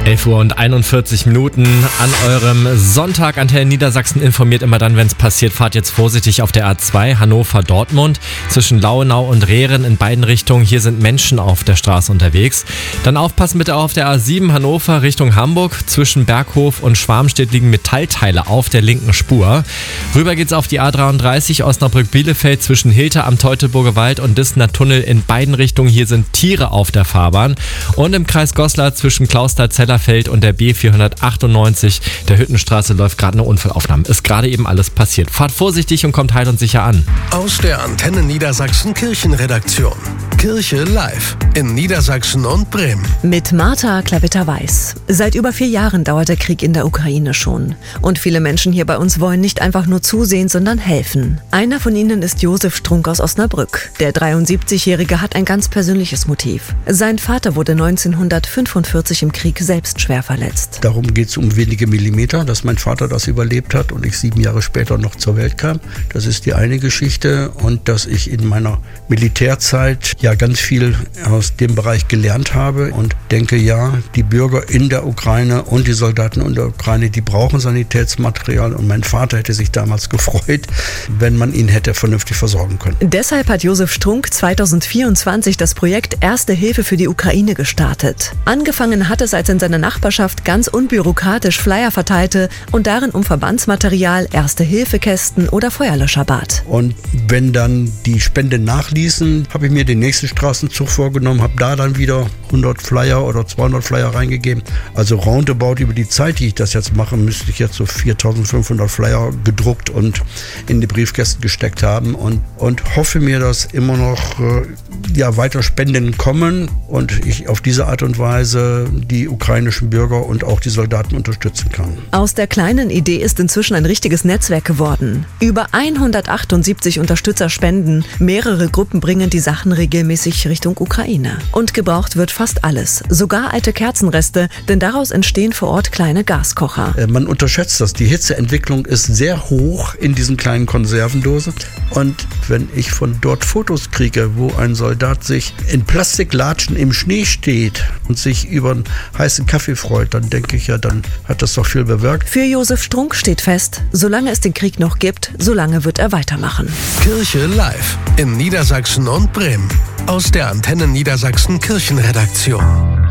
11:41 Uhr an eurem Sonntag. Antenne Niedersachsen informiert immer dann, wenn es passiert. Fahrt jetzt vorsichtig auf der A2 Hannover-Dortmund zwischen Lauenau und Rehren in beiden Richtungen. Hier sind Menschen auf der Straße unterwegs. Dann aufpassen bitte auch auf der A7 Hannover Richtung Hamburg. Zwischen Berghof und Schwarmstedt liegen Metallteile auf der linken Spur. Rüber geht's auf die A33 Osnabrück-Bielefeld zwischen Hilter am Teutoburger Wald und Dissner Tunnel in beiden Richtungen. Hier sind Tiere auf der Fahrbahn. Und im Kreis Goslar zwischen Clausthal-Zellerfeld und der B498 der Hüttenstraße läuft gerade eine Unfallaufnahme. Ist gerade eben alles passiert. Fahrt vorsichtig und kommt heil und sicher an. Aus der Antenne Niedersachsen Kirchenredaktion. Kirche live in Niedersachsen und Bremen. Mit Martha Klavitter-Weiß. Seit über 4 Jahren dauert der Krieg in der Ukraine schon. Und viele Menschen hier bei uns wollen nicht einfach nur zusehen, sondern helfen. Einer von ihnen ist Josef Strunk aus Osnabrück. Der 73-Jährige hat ein ganz persönliches Motiv. Sein Vater wurde 1945 im Krieg selbst schwer verletzt. Darum geht es um wenige Millimeter, dass mein Vater das überlebt hat und ich 7 Jahre später noch zur Welt kam. Das ist die eine Geschichte. Und dass ich in meiner Militärzeit ja ganz viel aus dem Bereich gelernt habe und denke, ja, die Bürger in der Ukraine und die Soldaten in der Ukraine, die brauchen Sanitätsmaterial und mein Vater hätte sich damals gefreut, wenn man ihn hätte vernünftig versorgen können. Deshalb hat Josef Strunk 2024 das Projekt Erste Hilfe für die Ukraine gestartet. Angefangen hat es, als in seiner Nachbarschaft ganz unbürokratisch Flyer verteilte und darin um Verbandsmaterial, Erste-Hilfe-Kästen oder Feuerlöscher bat. Und wenn dann die Spenden nachließen, habe ich mir den nächsten Straßenzug vorgenommen, habe da dann wieder 100 Flyer oder 200 Flyer reingegeben. Also roundabout über die Zeit, die ich das jetzt mache, müsste ich jetzt so 4.500 Flyer gedruckt und in die Briefkästen gesteckt haben und hoffe mir, dass immer noch weiter Spenden kommen und ich auf diese Art und Weise die ukrainischen Bürger und auch die Soldaten unterstützen kann. Aus der kleinen Idee ist inzwischen ein richtiges Netzwerk geworden. Über 178 Unterstützer spenden, mehrere Gruppen bringen die Sachen regelmäßig Richtung Ukraine. Und gebraucht wird fast alles, sogar alte Kerzenreste, denn daraus entstehen vor Ort kleine Gaskocher. Man unterschätzt das, die Hitzeentwicklung ist sehr hoch in diesen kleinen Konservendosen und wenn ich von dort Fotos kriege, wo ein Soldat sich in Plastiklatschen im Schnee steht und sich über einen heißen Kaffee freut, dann denke ich ja, dann hat das doch viel bewirkt. Für Josef Strunk steht fest, solange es den Krieg noch gibt, solange wird er weitermachen. Kirche live in Niedersachsen und Bremen. Aus der Antenne Niedersachsen Kirchenredaktion.